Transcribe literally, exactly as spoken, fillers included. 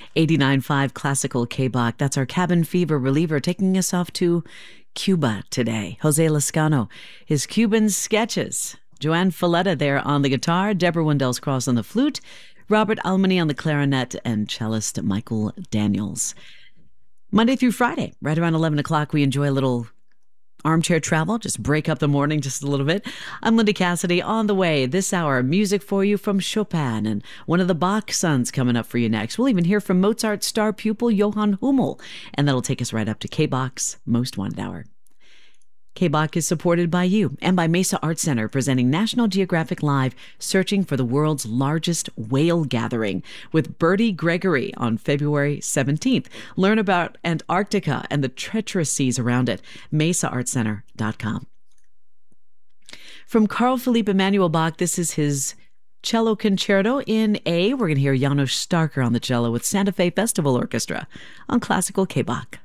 eighty-nine point five Classical K-Bach. That's our cabin fever reliever taking us off to Cuba today. Jose Lascano, his Cuban sketches. Joanne Folletta there on the guitar, Deborah Wendell's Cross on the flute, Robert Almany on the clarinet, and cellist Michael Daniels. Monday through Friday, right around eleven o'clock, we enjoy a little armchair travel, just break up the morning just a little bit. I'm Linda Cassidy. On the way this hour, music for you from Chopin and one of the Bach sons coming up for you next. We'll even hear from Mozart's star pupil Johann Hummel, and that'll take us right up to K-Bach's Most Wanted Hour. K-Bach is supported by you and by Mesa Art Center, presenting National Geographic Live, searching for the world's largest whale gathering with Bertie Gregory on February seventeenth. Learn about Antarctica and the treacherous seas around it. mesa art center dot com. From Carl Philipp Emanuel Bach, this is his cello concerto in A. We're going to hear Janos Starker on the cello with Santa Fe Festival Orchestra on Classical K-Bach.